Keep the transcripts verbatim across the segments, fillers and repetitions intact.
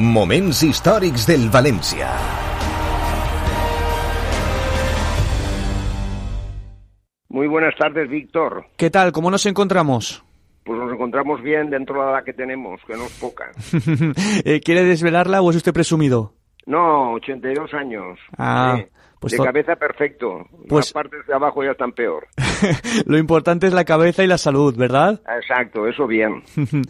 Moments històrics del València. Muy buenas tardes, Víctor. ¿Qué tal? ¿Cómo nos encontramos? Pues nos encontramos bien dentro de la edad que tenemos, que no es poca. ¿Quiere desvelarla o es usted presumido? No, ochenta y dos años. Ah, sí. pues de to... cabeza perfecto. Pues... Las partes de abajo ya están peor. Lo importante es la cabeza y la salud, ¿verdad? Exacto, eso bien.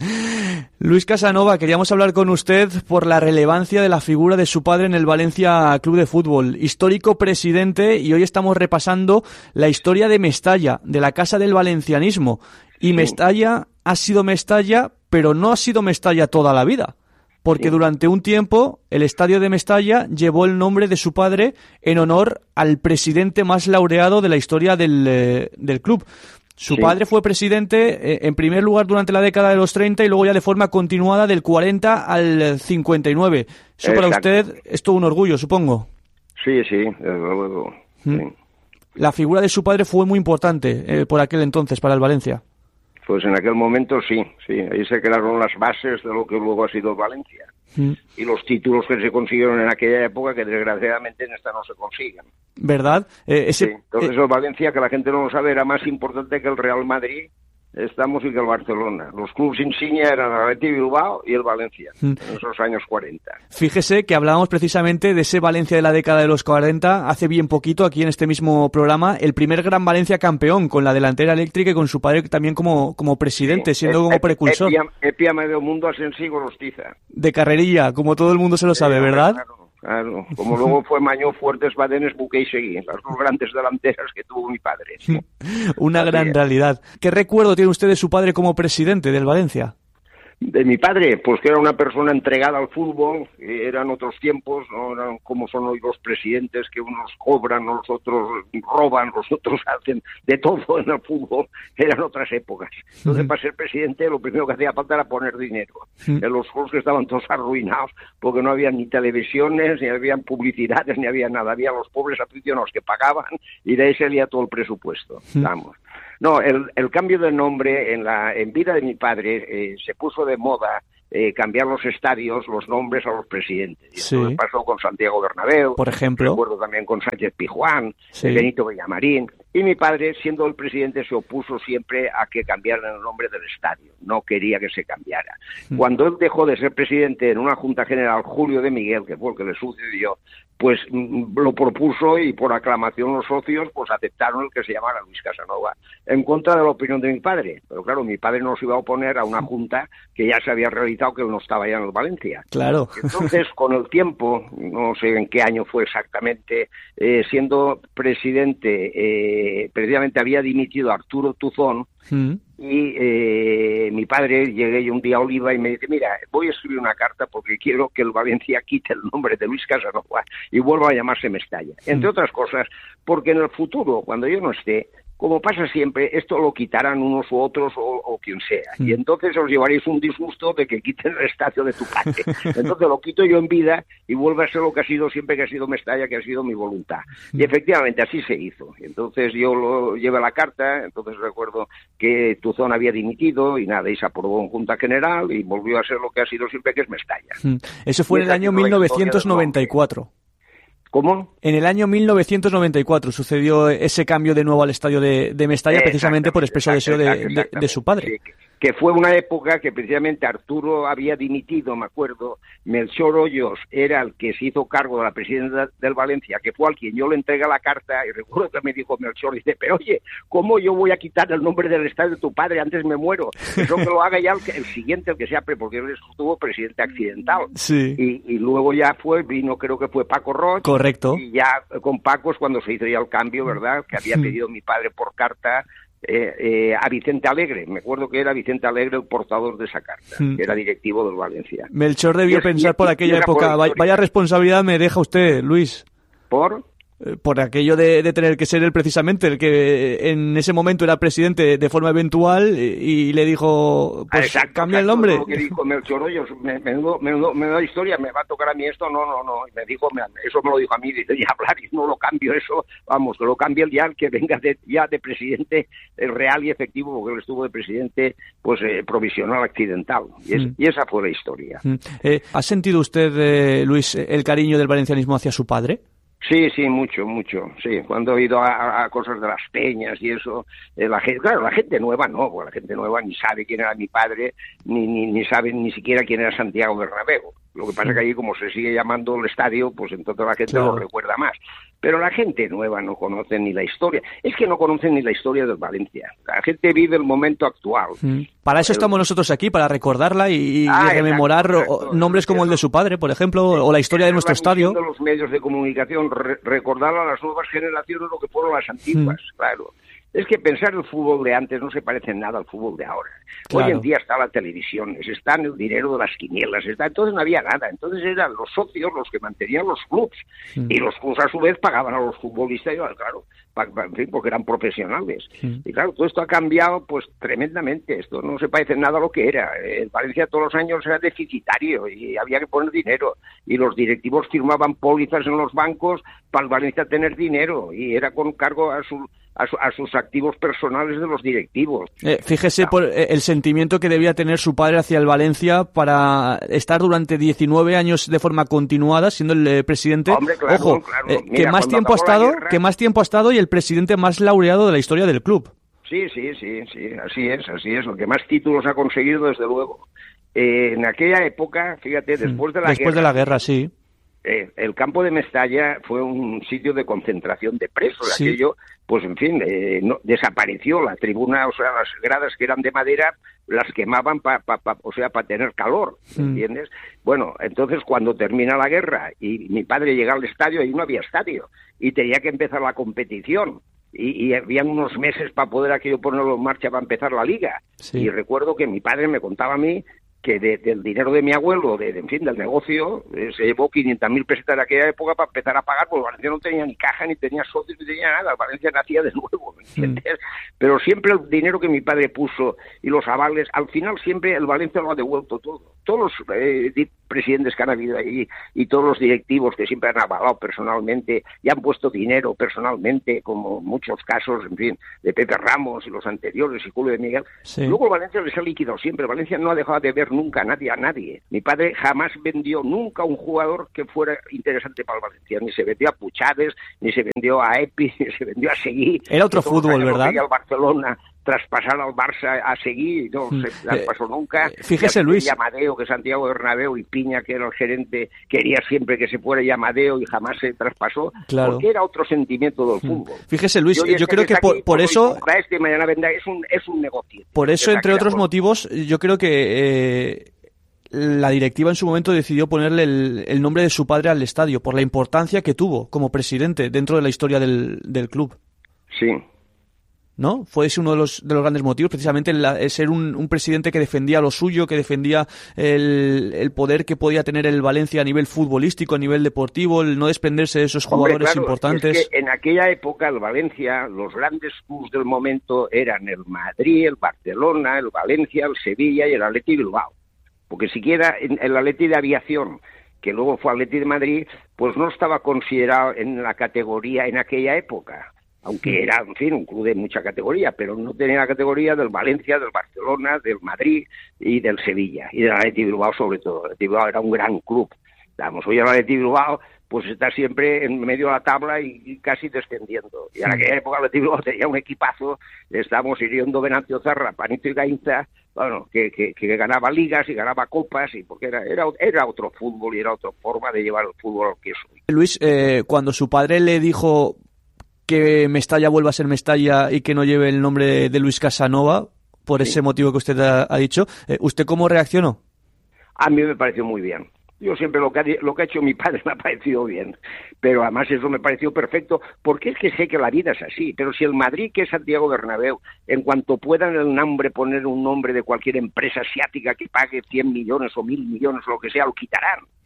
Luis Casanova, queríamos hablar con usted por la relevancia de la figura de su padre en el Valencia Club de Fútbol, histórico presidente, y hoy estamos repasando la historia de Mestalla, de la casa del valencianismo. Y sí. Mestalla ha sido Mestalla, pero no ha sido Mestalla toda la vida. Porque sí. Durante un tiempo el estadio de Mestalla llevó el nombre de su padre en honor al presidente más laureado de la historia del, eh, del club. Su sí. padre fue presidente eh, en primer lugar durante la década de los treinta y luego ya de forma continuada del cuarenta al cincuenta y nueve. Eso Exacto. Para usted es todo un orgullo, supongo. Sí, sí, desde luego. ¿Mm? Sí. La figura de su padre fue muy importante eh, por aquel entonces para el Valencia. Pues en aquel momento sí, sí, ahí se quedaron las bases de lo que luego ha sido Valencia. Mm. Y los títulos que se consiguieron en aquella época que desgraciadamente en esta no se consiguen. ¿Verdad? Eh, ese, sí. Entonces eh... el Valencia, que la gente no lo sabe, era más importante que el Real Madrid, estamos, y que el Barcelona. Los clubes insignia eran el Athletic Bilbao y el Valencia, mm. en esos años cuarenta. Fíjese que hablábamos precisamente de ese Valencia de la década de los cuarenta, hace bien poquito, aquí en este mismo programa, el primer gran Valencia campeón, con la delantera eléctrica y con su padre también como, como presidente, sí. siendo e- como precursor. Epia, epia medio mundo asensi gorostiza. De carrerilla, como todo el mundo se lo sabe, sí, ¿verdad? Claro. Claro, como luego fue Mañó, Fuertes, Badenes, Buqué y Seguí, las dos grandes delanteras que tuvo mi padre. ¿Sí? Una gran Así. realidad. ¿Qué recuerdo tiene usted de su padre como presidente del Valencia? De mi padre, pues que era una persona entregada al fútbol, eran otros tiempos, no eran como son hoy los presidentes, que unos cobran, los otros roban, los otros hacen de todo en el fútbol, eran otras épocas. Entonces, uh-huh. para ser presidente, lo primero que hacía falta era poner dinero. Uh-huh. En los clubes que estaban todos arruinados, porque no había ni televisiones, ni habían publicidades, ni había nada, había los pobres aficionados que pagaban, y de ahí salía todo el presupuesto, uh-huh. vamos. No, el, el cambio de nombre en la en vida de mi padre eh, se puso de moda eh, cambiar los estadios, los nombres a los presidentes. Y sí. Entonces pasó con Santiago Bernabéu, por ejemplo. Recuerdo también con Sánchez Pizjuán, sí. Benito Villamarín. Y mi padre, siendo el presidente, se opuso siempre a que cambiaran el nombre del estadio. No quería que se cambiara. Mm. Cuando él dejó de ser presidente en una Junta General, Julio de Miguel, que fue el que le sucedió, pues mm, lo propuso y por aclamación los socios pues aceptaron el que se llamara Luis Casanova, en contra de la opinión de mi padre. Pero claro, mi padre no se iba a oponer a una Junta que ya se había realizado, que él no estaba ya en el Valencia. Claro. Entonces, con el tiempo, no sé en qué año fue exactamente, eh, siendo presidente... Eh, precisamente había dimitido Arturo Tuzón mm. y eh, mi padre, llegué yo un día a Oliva y me dice, mira, voy a escribir una carta porque quiero que el Valencia quite el nombre de Luis Casanova y vuelva a llamarse Mestalla. Mm. Entre otras cosas, porque en el futuro, cuando yo no esté, como pasa siempre, esto lo quitarán unos u otros o, o quien sea. Mm. Y entonces os llevaréis un disgusto de que quiten el estadio de tu padre. Entonces lo quito yo en vida y vuelve a ser lo que ha sido siempre, que ha sido Mestalla, que ha sido mi voluntad. Mm. Y efectivamente así se hizo. Entonces yo lo llevé la carta, entonces recuerdo que Tuzón había dimitido y nada, y se aprobó en Junta General y volvió a ser lo que ha sido siempre, que es Mestalla. Mm. Eso fue en el año mil novecientos noventa y cuatro. ¿Cómo? En el año mil novecientos noventa y cuatro sucedió ese cambio de nuevo al estadio de, de Mestalla, precisamente por expreso deseo de, de, de su padre. Sí, que fue una época que precisamente Arturo había dimitido, me acuerdo, Melchor Hoyos era el que se hizo cargo de la presidencia del Valencia, que fue al quien yo le entregué la carta, y recuerdo que me dijo Melchor, dice, pero oye, ¿cómo yo voy a quitar el nombre del estadio de tu padre? Antes me muero. Eso que lo haga ya el, el siguiente, el que sea, porque él estuvo presidente accidental. Sí. Y, y luego ya fue, vino, creo que fue Paco Roig. Correcto. Y ya con Paco es cuando se hizo ya el cambio, ¿verdad? Que había pedido mi padre por carta eh, eh, a Vicente Alegre. Me acuerdo que era Vicente Alegre el portador de esa carta, mm. que era directivo del Valencia. Melchor debió es, pensar y, por aquella época, por vaya responsabilidad me deja usted, Luis. ¿Por? por aquello de, de tener que ser él precisamente el que en ese momento era presidente de forma eventual y, y le dijo, pues exacto, cambia exacto, el nombre. Lo que dijo Melchor Hoyos, me, menudo, menudo, menudo historia, me va a tocar a mí esto, no, no, no, y me dijo, me, eso me lo dijo a mí, dice, ya hablar y no lo cambio eso, vamos, que lo cambie el día que venga de, ya de presidente el real y efectivo, porque él estuvo de presidente, pues eh, provisional accidental, y, es, mm. y esa fue la historia. Mm. Eh, ¿Ha sentido usted, eh, Luis, el cariño del valencianismo hacia su padre? Sí, sí, mucho, mucho, sí. Cuando he ido a, a cosas de las peñas y eso, eh, la gente, claro, la gente nueva no, porque la gente nueva ni sabe quién era mi padre, ni, ni, ni sabe ni siquiera quién era Santiago Bernabéu. Lo que pasa es que allí, como se sigue llamando el estadio, pues entonces la gente claro. lo recuerda más. Pero la gente nueva no conoce ni la historia. Es que no conocen ni la historia del Valencia. La gente vive el momento actual. Mm. Para eso el... estamos nosotros aquí, para recordarla y, ah, y rememorar exacto, exacto, nombres como el de su padre, por ejemplo, o la historia de nuestro estadio. Los medios de comunicación, re recordar a las nuevas generaciones lo que fueron las antiguas, mm. claro. Es que pensar el fútbol de antes no se parece en nada al fútbol de ahora. Claro. Hoy en día está la televisión, está en el dinero de las quinielas, está, entonces no había nada. Entonces eran los socios los que mantenían los clubs. Mm. Y los clubs a su vez pagaban a los futbolistas, claro, pa, pa, en fin, porque eran profesionales. Mm. Y claro, todo esto ha cambiado pues tremendamente. Esto no se parece en nada a lo que era. El Valencia todos los años era deficitario y había que poner dinero. Y los directivos firmaban pólizas en los bancos para el Valencia tener dinero. Y era con cargo a su... A, su, a sus activos personales de los directivos. Eh, fíjese por el sentimiento que debía tener su padre hacia el Valencia para estar durante diecinueve años de forma continuada siendo el eh, presidente. Hombre, claro, Ojo, claro. Eh, Mira, que más tiempo ha estado, guerra... que más tiempo ha estado y el presidente más laureado de la historia del club. Sí, sí, sí, sí, así es, así es. Lo que más títulos ha conseguido, desde luego. Eh, en aquella época, fíjate, después de la después guerra. de la guerra, sí. Eh, el campo de Mestalla fue un sitio de concentración de presos. Sí. Aquello, pues en fin, eh, no, desapareció la tribuna, o sea, las gradas que eran de madera las quemaban para, pa, pa, o sea, para tener calor, ¿me entiendes? Mm. Bueno, entonces cuando termina la guerra y mi padre llega al estadio, ahí no había estadio y tenía que empezar la competición. Y, y habían unos meses para poder aquello ponerlo en marcha para empezar la liga. Sí. Y recuerdo que mi padre me contaba a mí que de, del dinero de mi abuelo, de, de, en fin, del negocio, eh, se llevó quinientas mil pesetas de aquella época para empezar a pagar, porque Valencia no tenía ni caja, ni tenía socios, ni tenía nada, Valencia nacía de nuevo, ¿me entiendes? Mm. Pero siempre el dinero que mi padre puso y los avales, al final siempre el Valencia lo ha devuelto todo. Todos los eh, presidentes que han habido ahí y todos los directivos que siempre han avalado personalmente y han puesto dinero personalmente, como muchos casos, en fin, de Pepe Ramos y los anteriores y Julio de Miguel, sí. Luego el Valencia les ha liquidado siempre, Valencia no ha dejado de ver nunca a nadie, a nadie. Mi padre jamás vendió nunca un jugador que fuera interesante para el Valencia, ni se vendió a Puchades, ni se vendió a Epi, ni se vendió a Seguí. Era otro fútbol, ¿verdad? Al Barcelona, traspasar al Barça a Seguí, no se traspasó nunca. Eh, fíjese, Luis. Y Amadeo, que Santiago Bernabéu, y Piña, que era el gerente, quería siempre que se fuera y Amadeo y jamás se traspasó, claro. Porque era otro sentimiento del fútbol. Fíjese, Luis, yo, yo creo que por, aquí, por eso... Este, mañana vendrá, es un, es un negocio. Por eso, entre otros motivos, yo creo que... Eh, la directiva en su momento decidió ponerle el, el nombre de su padre al estadio por la importancia que tuvo como presidente dentro de la historia del, del club. Sí. ¿No? Fue ese uno de los, de los grandes motivos, precisamente el, el ser un, un presidente que defendía lo suyo, que defendía el, el poder que podía tener el Valencia a nivel futbolístico, a nivel deportivo, el no desprenderse de esos jugadores Hombre, claro, importantes. Es que en aquella época el Valencia, los grandes clubes del momento eran el Madrid, el Barcelona, el Valencia, el Sevilla y el Athletic Bilbao. Porque siquiera el Athletic de Aviación, que luego fue Athletic de Madrid, pues no estaba considerado en la categoría en aquella época. Aunque era, en fin, un club de mucha categoría, pero no tenía la categoría del Valencia, del Barcelona, del Madrid y del Sevilla, y del Athletic Bilbao sobre todo. El Athletic Bilbao era un gran club. Vamos, hoy el Athletic Bilbao pues está siempre en medio de la tabla y, y casi descendiendo. Y en aquella época el Athletic Bilbao tenía un equipazo, estábamos hiriendo Venancio Zarra, Panito y Gainza, bueno, que, que, que ganaba ligas y ganaba copas, y porque era, era, era otro fútbol y era otra forma de llevar el fútbol al que es hoy. Luis, eh, cuando su padre le dijo que Mestalla vuelva a ser Mestalla y que no lleve el nombre de Luis Casanova, por sí. ese motivo que usted ha, ha dicho, eh, ¿usted cómo reaccionó? A mí me pareció muy bien. Yo siempre lo que, ha, lo que ha hecho mi padre me ha parecido bien, pero además eso me pareció perfecto, porque es que sé que la vida es así, pero si el Madrid, que es Santiago Bernabéu, en cuanto puedan el nombre poner un nombre de cualquier empresa asiática que pague cien millones o mil millones, lo que sea, lo quitarán.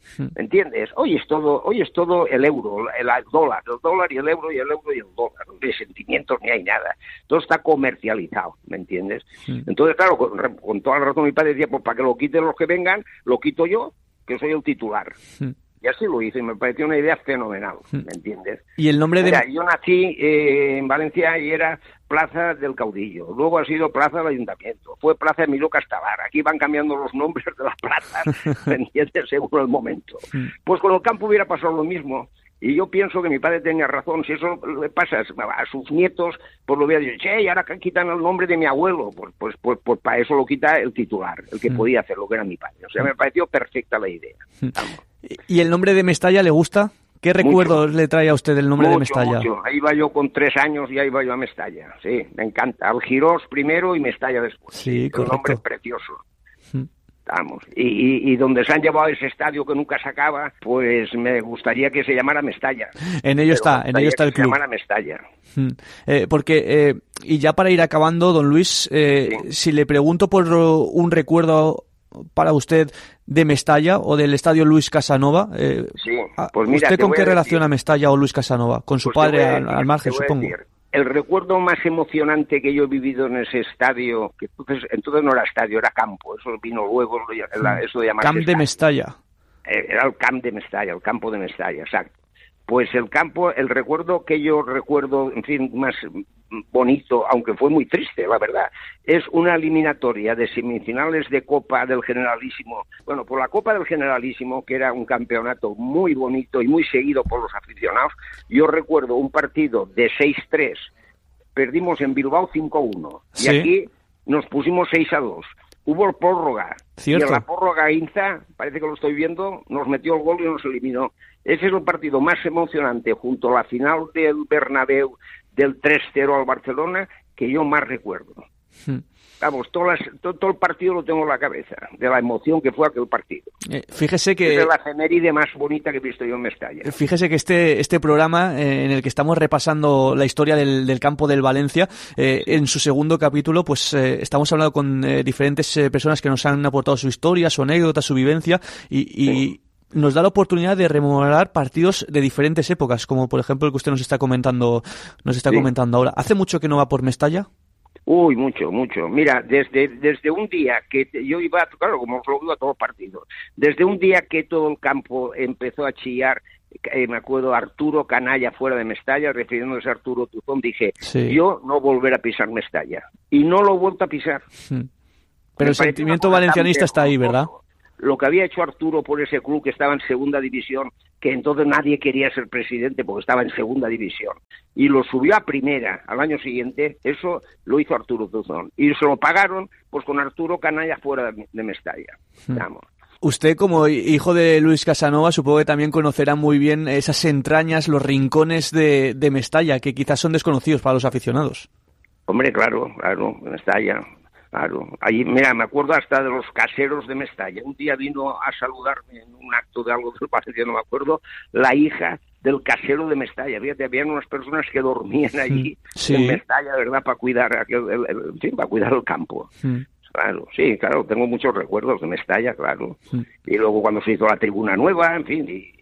¿Me entiendes? Hoy es todo, hoy es todo el euro, el, el dólar, el dólar y el euro y el euro y el dólar. No hay sentimientos ni hay nada. Todo está comercializado, ¿me entiendes? Sí. Entonces, claro, con, con toda la razón mi padre decía, pues para que lo quiten los que vengan, lo quito yo, que soy el titular. Sí. Y así lo hice, me pareció una idea fenomenal, ¿me entiendes? Y el nombre de... Mira, yo nací eh, en Valencia y era Plaza del Caudillo, luego ha sido Plaza del Ayuntamiento, fue Plaza Emilio Castabar, aquí van cambiando los nombres de las plazas, ¿me entiendes? Según el momento. Pues con el campo hubiera pasado lo mismo, y yo pienso que mi padre tenía razón, si eso le pasa a sus nietos, pues lo hubiera dicho, che, y ahora quitan el nombre de mi abuelo, pues pues pues, pues para eso lo quita el titular, el que podía hacer lo que era mi padre, o sea, me pareció perfecta la idea. Vamos. ¿Y el nombre de Mestalla le gusta? ¿Qué recuerdos mucho, le trae a usted el nombre mucho, de Mestalla? Mucho. Ahí iba yo con tres años y ahí iba yo a Mestalla. Sí, me encanta. Algirós primero y Mestalla después. Sí, correcto. Un nombre precioso. Mm. Vamos. Y, y, y donde se han llevado ese estadio que nunca se acaba, pues me gustaría que se llamara Mestalla. En ello está, en ello está el club. Se llamara Mestalla. Mm. Eh, porque, eh, y ya para ir acabando, don Luis, eh, sí. si le pregunto por un recuerdo para usted de Mestalla o del estadio Luis Casanova, eh, sí, pues mira, ¿usted con qué relaciona Mestalla o Luis Casanova? Con su pues padre decir, al, al margen, supongo. Decir, el recuerdo más emocionante que yo he vivido en ese estadio, que entonces, entonces no era estadio, era campo, eso vino luego, eso de llamarse Camp de Mestalla. Era el Camp de Mestalla, el campo de Mestalla, exacto. Pues el campo, el recuerdo que yo recuerdo, en fin, más bonito, aunque fue muy triste, la verdad, es una eliminatoria de semifinales de Copa del Generalísimo. Bueno, por la Copa del Generalísimo, que era un campeonato muy bonito y muy seguido por los aficionados, yo recuerdo un partido de seis tres, perdimos en Bilbao cinco uno, ¿sí? Y aquí nos pusimos seis a dos. Hubo prórroga, ¿cierto? Y en la prórroga Inza, parece que lo estoy viendo, nos metió el gol y nos eliminó. Ese es el partido más emocionante, junto a la final del Bernabéu del tres cero al Barcelona, que yo más recuerdo. Hmm. Vamos, todas las, todo, todo el partido lo tengo en la cabeza, de la emoción que fue aquel partido. Eh, fíjese que... Es de la efeméride más bonita que he visto yo en Mestalla. Fíjese que este, este programa, eh, en el que estamos repasando la historia del, del campo del Valencia, eh, en su segundo capítulo, pues eh, estamos hablando con eh, diferentes eh, personas que nos han aportado su historia, su anécdota, su vivencia, y... y sí. Nos da la oportunidad de rememorar partidos de diferentes épocas, como por ejemplo el que usted nos está comentando, nos está sí. comentando ahora. ¿Hace mucho que no va por Mestalla? Uy, mucho, mucho. Mira, desde desde un día que yo iba, claro, como os lo digo a todos los partidos, desde un día que todo el campo empezó a chillar, eh, me acuerdo Arturo Canalla fuera de Mestalla, refiriéndose a Arturo Tuzón, dije, sí. yo no volver a pisar Mestalla. Y no lo he vuelto a pisar. Hmm. Pero me el sentimiento valencianista está ahí, ¿verdad? Lo que había hecho Arturo por ese club que estaba en segunda división, que entonces nadie quería ser presidente porque estaba en segunda división, y lo subió a primera al año siguiente, eso lo hizo Arturo Tuzón. Y se lo pagaron pues con Arturo Canalla fuera de Mestalla. Vamos. Usted, como hijo de Luis Casanova, supongo que también conocerá muy bien esas entrañas, los rincones de, de Mestalla, que quizás son desconocidos para los aficionados. Hombre, claro, claro, Mestalla... Claro, ahí, mira, me acuerdo hasta de los caseros de Mestalla. Un día vino a saludarme en un acto de algo del Valencia, no me acuerdo, la hija del casero de Mestalla. Fíjate, habían unas personas que dormían allí sí. en Mestalla, ¿verdad?, para cuidar aquel, el, el, en fin, para cuidar el campo. Sí. Claro, sí, claro, tengo muchos recuerdos de Mestalla, claro. Sí. Y luego cuando se hizo la tribuna nueva, en fin, y...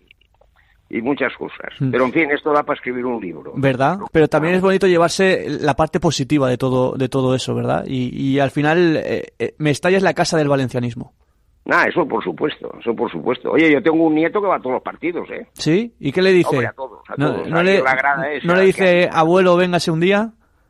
y muchas cosas. Pero, en fin, esto da para escribir un libro. ¿Verdad? Pero también es bonito llevarse la parte positiva de todo de todo eso, ¿verdad? Y, y al final, eh, eh, Mestalla es la casa del valencianismo. Ah, eso por supuesto, eso por supuesto. Oye, yo tengo un nieto que va a todos los partidos, ¿eh? ¿Sí? ¿Y qué le dice? Hombre, a todos, a no, todos. No, le, la grada esa, ¿No le dice, que... abuelo, véngase un día?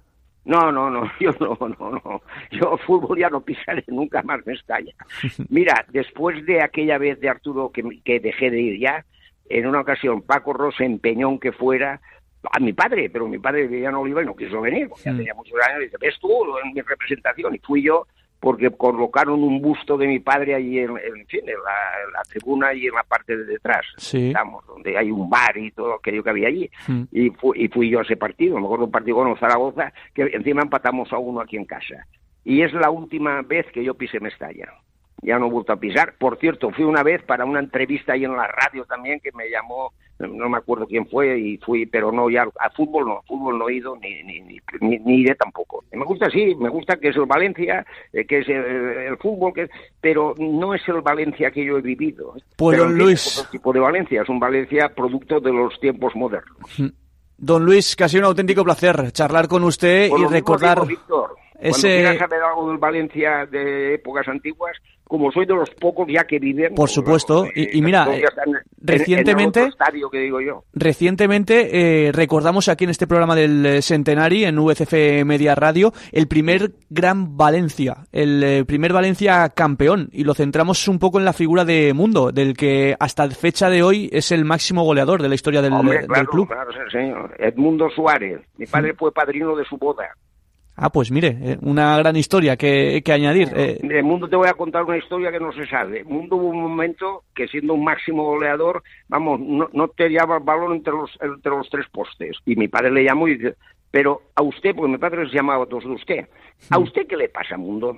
No, no, no, yo no, no, no. Yo fútbol ya no pisaré nunca más Mestalla. Mira, después de aquella vez de Arturo que, que dejé de ir ya, en una ocasión Paco Ros se empeñó en que fuera a mi padre, pero mi padre vivía en Oliva y no quiso venir, porque ya tenía muchos años, y dice, ves tú en mi representación, y fui yo, porque colocaron un busto de mi padre allí en, en fin, en la, en la tribuna y en la parte de detrás, sí. Estamos, donde hay un bar y todo aquello que había allí, mm. y, fu, y fui yo a ese partido, me acuerdo un partido con Zaragoza, que encima empatamos a uno aquí en casa, y es la última vez que yo pisé Mestalla. Ya no he vuelto a pisar. Por cierto, fui una vez para una entrevista ahí en la radio también, que me llamó no me acuerdo quién fue, y fui, pero no, ya a fútbol no, a fútbol no he ido, ni, ni, ni, ni, ni iré tampoco. Me gusta, sí, me gusta que es el Valencia, eh, que es el, el fútbol, que pero no es el Valencia que yo he vivido. Pues pero don Luis... Es otro tipo de Valencia, es un Valencia producto de los tiempos modernos. Don Luis, que ha sido un auténtico placer charlar con usted Por y recordar... Digo, Víctor, ese... Cuando quieras saber algo del Valencia de épocas antiguas, como soy de los pocos ya que viven... Por supuesto, eh, y, y mira, eh, recientemente, en el otro estadio que digo yo. recientemente eh, recordamos aquí en este programa del Centenari, en V C F Media Radio, el primer gran Valencia, el eh, primer Valencia campeón, y lo centramos un poco en la figura de Mundo, del que hasta fecha de hoy es el máximo goleador de la historia del, Hombre, del claro, club. Claro, señor. Edmundo Suárez, mi padre mm. fue padrino de su boda. Ah, pues mire, una gran historia que, que añadir. Eh... De Mundo te voy a contar una historia que no se sabe. Mundo hubo un momento que siendo un máximo goleador, vamos, no, no te llevaba el balón entre los, entre los tres postes. Y mi padre le llamó y dice, pero a usted, porque mi padre se llamaba a todos de usted, ¿a usted qué le pasa, Mundo?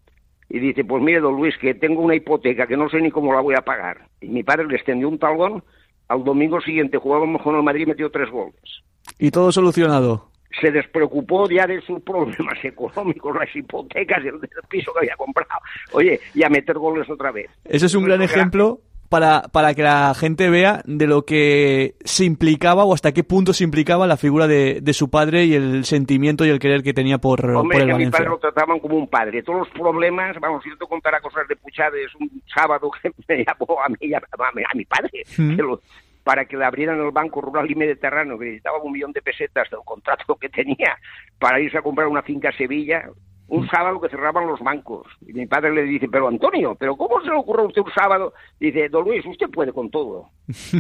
Y dice, pues mire, don Luis, que tengo una hipoteca que no sé ni cómo la voy a pagar. Y mi padre le extendió un talón, al domingo siguiente jugábamos con el Madrid y metió tres goles. Y todo solucionado. Se despreocupó ya de sus problemas económicos, las hipotecas, el, el piso que había comprado. Oye, y a meter goles otra vez. Ese es un gran ejemplo para, para que la gente vea de lo que se implicaba o hasta qué punto se implicaba la figura de, de su padre y el sentimiento y el querer que tenía por, Hombre, por el que Valencia. Mi padre lo trataban como un padre. Todos los problemas, vamos, si yo te contara cosas de Puchades un sábado que me llamó a mí, a, a mi padre, ¿Mm? que lo... para que le abrieran el Banco Rural y Mediterráneo, que necesitaba un millón de pesetas del contrato que tenía para irse a comprar una finca a Sevilla, un sábado que cerraban los bancos. Y mi padre le dice, pero Antonio, ¿pero cómo se le ocurre a usted un sábado? Dice, don Luis, usted puede con todo.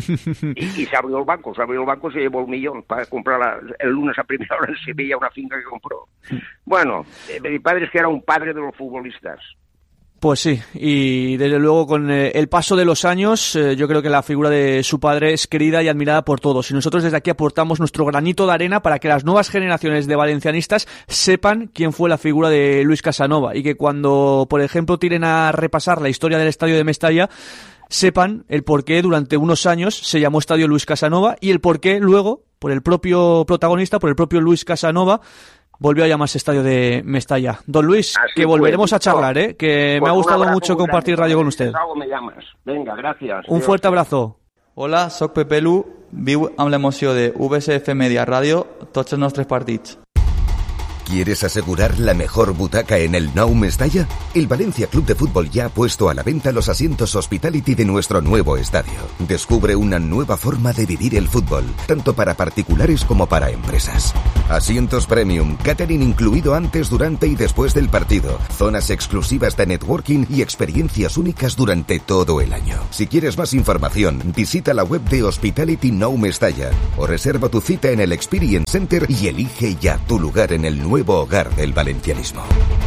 y, y se abrió el banco, se abrió el banco y se llevó un millón para comprar la, el lunes a primera hora en Sevilla una finca que compró. Bueno, eh, mi padre es que era un padre de los futbolistas. Pues sí, y desde luego con eh, el paso de los años eh, yo creo que la figura de su padre es querida y admirada por todos, y nosotros desde aquí aportamos nuestro granito de arena para que las nuevas generaciones de valencianistas sepan quién fue la figura de Luis Casanova, y que cuando, por ejemplo, tiren a repasar la historia del estadio de Mestalla, sepan el por qué durante unos años se llamó Estadio Luis Casanova y el por qué luego, por el propio protagonista, por el propio Luis Casanova, volvió a llamarse Estadio de Mestalla. Don Luis, Así que volveremos fue. a charlar, ¿eh? que Pues me ha gustado mucho grande, compartir radio con usted. Me llamas. Venga, gracias. Un fuerte abrazo. Hola, soc Pepe Lu, viu amb l'emoció de V C F Media Radio tots els nostres partits. ¿Quieres asegurar la mejor butaca en el Nou Mestalla? El Valencia Club de Fútbol ya ha puesto a la venta los asientos Hospitality de nuestro nuevo estadio. Descubre una nueva forma de vivir el fútbol, tanto para particulares como para empresas. Asientos premium, catering incluido antes, durante y después del partido, zonas exclusivas de networking y experiencias únicas durante todo el año. Si quieres más información, visita la web de Hospitality Nou Mestalla o reserva tu cita en el Experience Center y elige ya tu lugar en el nuevo nuevo hogar del valencianismo.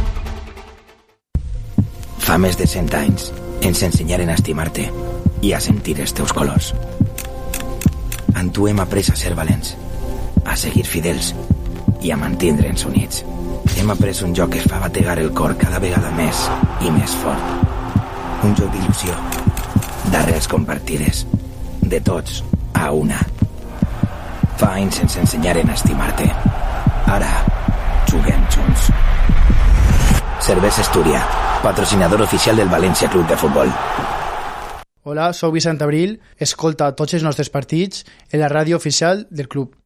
Fa més de cent anys ens ensenyaren a estimar-te i a sentir els teus colors. En tu hem après a ser valents, a seguir fidels i a mantindre'ns units. Hem après un joc que fa bategar el cor cada vegada més i més fort. Un joc d'il·lusió, d'arrels compartides, de tots a una. Fa anys ens ensenyaren a estimar-te. Ara juguem junts. Cervesa Estúria, patrocinador oficial del València Club de Futbol. Hola, soc Vicent Abril, escolta tots els nostres partits en la ràdio oficial del club.